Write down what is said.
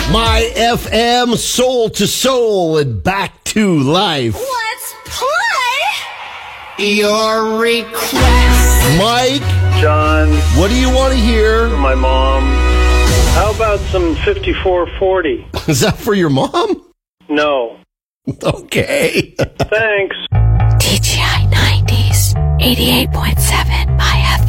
My FM, soul to soul and back to life. Let's play Your request. Mike, John, what do you want to hear? my mom. How about some 5440? Is that for your mom? No. Okay. Thanks. TGI 90s 88.7 by FM.